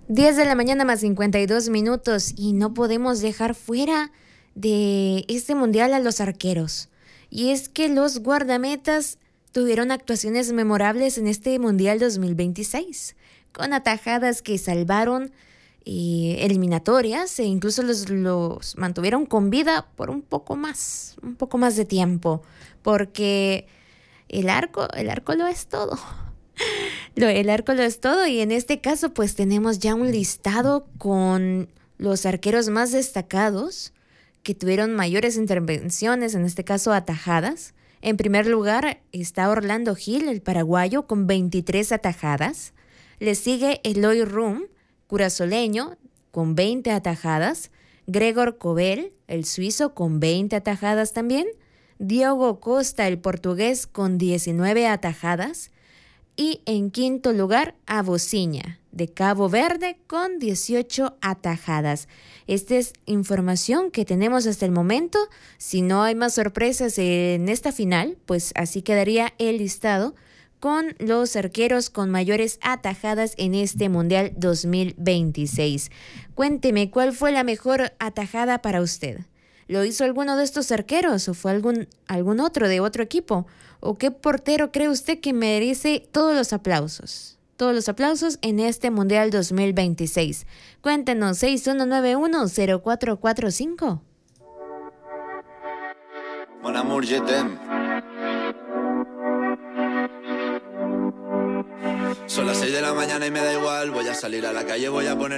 10 de la mañana más 52 minutos y no podemos dejar fuera de este mundial a los arqueros. Y es que los guardametas tuvieron actuaciones memorables en este mundial 2026, con atajadas que salvaron eliminatorias e incluso los mantuvieron con vida por un poco más de tiempo, porque el arco lo es todo. El arco lo es todo y en este caso pues tenemos ya un listado con los arqueros más destacados que tuvieron mayores intervenciones, en este caso atajadas. En primer lugar está Orlando Gil, el paraguayo, con 23 atajadas. Le sigue Eloy Room, curazoleño, con 20 atajadas. Gregor Kobel, el suizo, con 20 atajadas también. Diogo Costa, el portugués, con 19 atajadas. Y en quinto lugar, Abociña, de Cabo Verde, con 18 atajadas. Esta es información que tenemos hasta el momento. Si no hay más sorpresas en esta final, pues así quedaría el listado con los arqueros con mayores atajadas en este Mundial 2026. Cuénteme, ¿cuál fue la mejor atajada para usted? ¿Lo hizo alguno de estos arqueros o fue algún otro de otro equipo? ¿O qué portero cree usted que merece todos los aplausos? Todos los aplausos en este Mundial 2026. Cuéntenos, 6191-0445. Mon amour, je t'aime. Son las 6 de la mañana y me da igual. Voy a salir a la calle, voy a poner